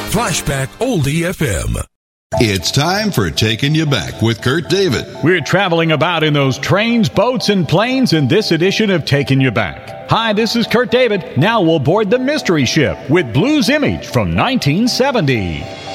Flashback Oldie FM. It's time for Taking You Back with Kurt David. We're traveling about in those trains, boats, and planes in this edition of Taking You Back. Hi, this is Kurt David. Now we'll board the mystery ship with Blues Image from 1970.